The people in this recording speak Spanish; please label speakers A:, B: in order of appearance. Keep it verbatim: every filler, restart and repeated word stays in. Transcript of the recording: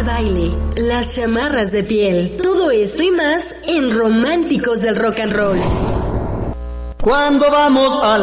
A: baile, las chamarras de piel, todo esto y más en Románticos del Rock and Roll.
B: Cuando vamos a